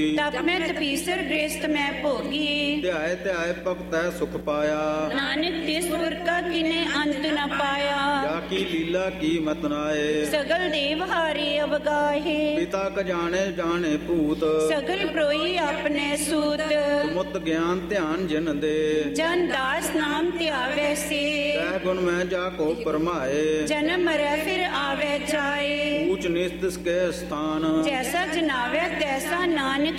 ਤਪ ਮੈਂ ਤਪੀਸਰ ਗ੍ਰਸਤ ਮੈਂ ਭੋਗੀ। ਧਿਆਏ ਧਿਆਏ ਭਗਤੈ ਸੁਖ ਪਾਇਆ। ਨਾਨਕ ਤਿਸ ਗੁਰ ਕਾ ਕਿਨੇ ਅੰਤ ਨ ਪਾਇਆ। ਜਾ ਕੀ ਲੀਲਾ ਕੀ ਮਤ ਨਾਏ। ਸਗਲ ਦੇਵ ਹਾਰੇ ਅਵਗਾਹੇ। ਪਿਤਾ ਕ ਜਾਣੇ ਜਾਣੇ ਭੂਤ। ਸਗਲ ਪ੍ਰੋਈ ਆਪਣੇ ਸੂਤ। ਮੁਤ ਗਿਆਨ ਧਿਆਨ ਜਿਨ ਦੇ। ਜਨ ਦਾਸ ਨਾਮ ਧਿਆਵੇ ਸੇ। ਤੈ ਗੁਣ ਮੈਂ ਜਾ ਕੋ ਪਰਮਾਏ। ਜਨਮ ਮਰੈ ਫਿਰ ਆਵੇ ਜਾਏ। ਊਚ ਨੀਚ ਤਿਸ ਕੇ ਸਥਾਨ। ਜੈਸਾ ਜਨਾਵੇ ਤੈਸਾ ਨਾਨਕ